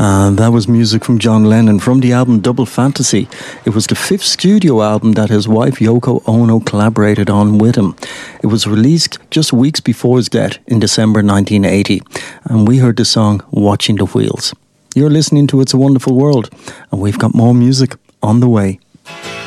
And that was music from John Lennon from the album Double Fantasy. It was the fifth studio album that his wife Yoko Ono collaborated on with him. It was released just weeks before his death in December 1980. And we heard the song Watching the Wheels. You're listening to It's a Wonderful World, and we've got more music on the way.